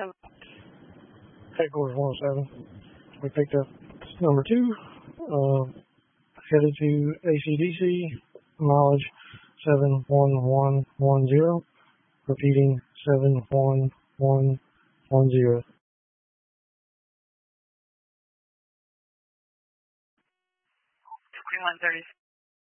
Headquarters 107. We picked up number 2, headed to ACDC, mileage 71110, repeating 71110. 2130.